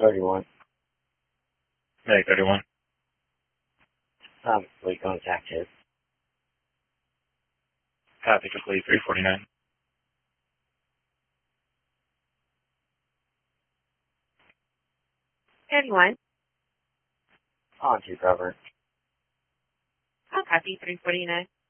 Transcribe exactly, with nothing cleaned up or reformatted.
thirty-one. Meg thirty-one. Um, we contact his. Copy complete three forty-nine. thirty-one. On to cover. I'll copy three forty-nine.